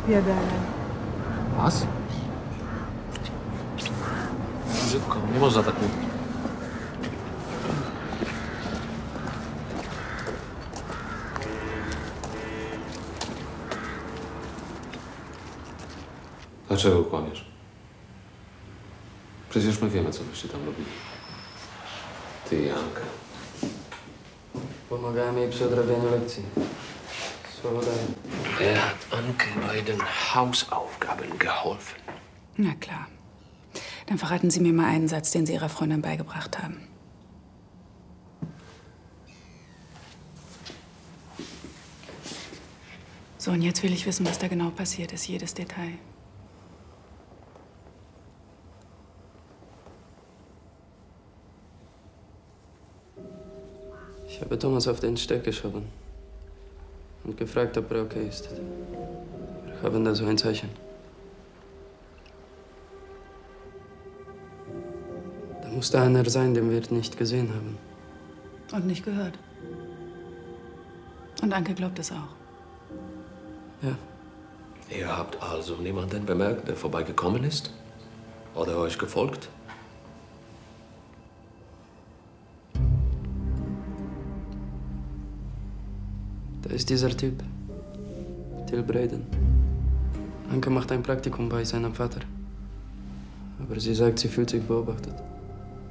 Spierdele. Was? Brzydko, nie można tak mówić. Dlaczego kłamiesz? Przecież my wiemy, co byście tam robili. Ty i Anka. Pomagałem jej przy odrabianiu lekcji. Słowo daję. Er hat Anke bei den Hausaufgaben geholfen. Na klar. Dann verraten Sie mir mal einen Satz, den Sie Ihrer Freundin beigebracht haben. So, und jetzt will ich wissen, was da genau passiert ist, jedes Detail. Ich habe Thomas auf den Steg geschoben und gefragt, ob er okay ist. Wir haben da so ein Zeichen. Da musste einer sein, den wir nicht gesehen haben. Und nicht gehört. Und Anke glaubt es auch. Ja. Ihr habt also niemanden bemerkt, der vorbeigekommen ist? Oder euch gefolgt? Da ist dieser Typ, Till Braden. Anke macht ein Praktikum bei seinem Vater. Aber sie sagt, sie fühlt sich beobachtet.